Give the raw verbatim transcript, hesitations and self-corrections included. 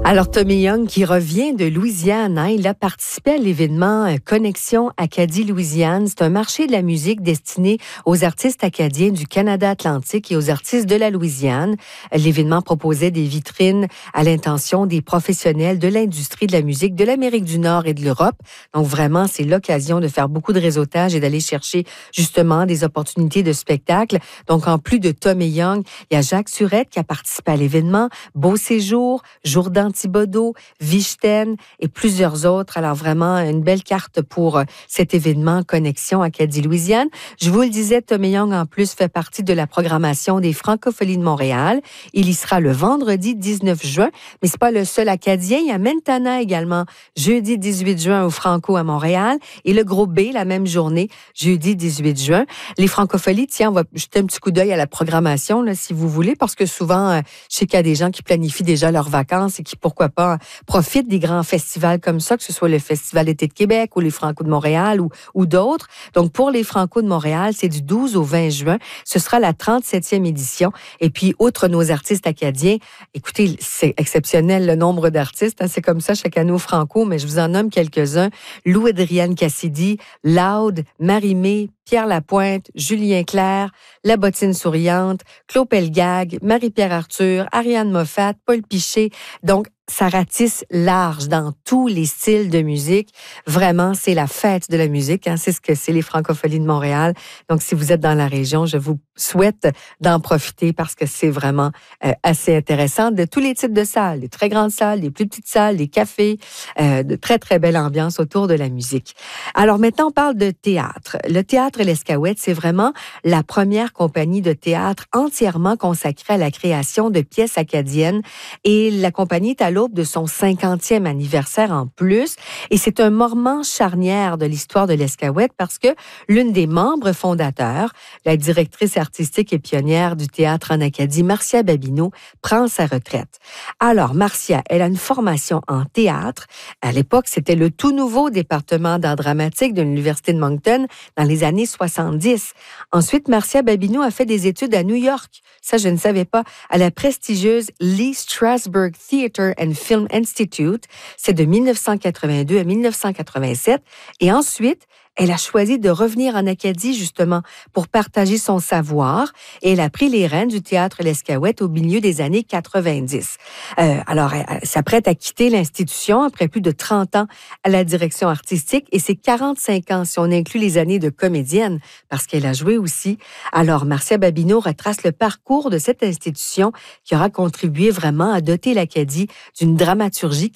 Alors, Tommy Young, qui revient de Louisiane, hein, il a participé à l'événement Connexion Acadie-Louisiane. C'est un marché de la musique destiné aux artistes acadiens du Canada Atlantique et aux artistes de la Louisiane. L'événement proposait des vitrines à l'intention des professionnels de l'industrie de la musique de l'Amérique du Nord et de l'Europe. Donc, vraiment, c'est l'occasion de faire beaucoup de réseautage et d'aller chercher justement des opportunités de spectacle. Donc, en plus de Tommy Young, il y a Jacques Surette qui a participé à l'événement, Beau Séjour, Jourdan Thibodeau, Vichten et plusieurs autres. Alors vraiment, une belle carte pour cet événement Connexion Acadie-Louisiane. Je vous le disais, Tommy Young, en plus, fait partie de la programmation des Francopholies de Montréal. Il y sera le vendredi dix-neuf juin, mais c'est pas le seul Acadien. Il y a Mentana également, jeudi dix-huit juin au Franco à Montréal et le Groupe B, la même journée, jeudi dix-huit juin. Les Francopholies, tiens, on va jeter un petit coup d'œil à la programmation, là, si vous voulez, parce que souvent, euh, je sais qu'il y a des gens qui planifient déjà leurs vacances et qui pourquoi pas, profite des grands festivals comme ça, que ce soit le Festival d'été de Québec ou les Franco de Montréal ou, ou d'autres. Donc, pour les Franco de Montréal, c'est du douze au vingt juin. Ce sera la trente-septième édition. Et puis, outre nos artistes acadiens, écoutez, c'est exceptionnel le nombre d'artistes. Hein, c'est comme ça chaque année au Franco, mais je vous en nomme quelques-uns. Lou-Adrienne Cassidy, Loud, Marie-Mé, Pierre Lapointe, Julien Clerc, La Bottine Souriante, Claude Pelgag, Marie-Pierre Arthur, Ariane Moffat, Paul Piché. Donc, ça ratisse large dans tous les styles de musique. Vraiment, c'est la fête de la musique. Hein? C'est ce que c'est les Francopholies de Montréal. Donc, si vous êtes dans la région, je vous souhaite d'en profiter parce que c'est vraiment euh, assez intéressant. De tous les types de salles, des très grandes salles, des plus petites salles, des cafés, euh, de très, très belle ambiance autour de la musique. Alors maintenant, on parle de théâtre. Le Théâtre L'Escaouette, c'est vraiment la première compagnie de théâtre entièrement consacrée à la création de pièces acadiennes. Et la compagnie est à l'aube de son cinquantième anniversaire en plus. Et c'est un moment charnière de l'histoire de l'Escaouette parce que l'une des membres fondateurs, la directrice artistique et pionnière du théâtre en Acadie, Marcia Babineau, prend sa retraite. Alors, Marcia, elle a une formation en théâtre. À l'époque, c'était le tout nouveau département d'art dramatique de l'Université de Moncton dans les années soixante-dix. Ensuite, Marcia Babineau a fait des études à New York. Ça, je ne savais pas. À la prestigieuse Lee Strasberg Theatre and Film Institute. C'est de mille neuf cent quatre-vingt-deux à mille neuf cent quatre-vingt-sept. Et ensuite, elle a choisi de revenir en Acadie, justement, pour partager son savoir. Et elle a pris les rênes du théâtre L'Escaouette au milieu des années quatre-vingt-dix. Euh, alors, elle, elle s'apprête à quitter l'institution après plus de trente ans à la direction artistique. Et c'est quarante-cinq ans, si on inclut les années de comédienne, parce qu'elle a joué aussi. Alors, Marcia Babineau retrace le parcours de cette institution qui aura contribué vraiment à doter l'Acadie d'une dramaturgie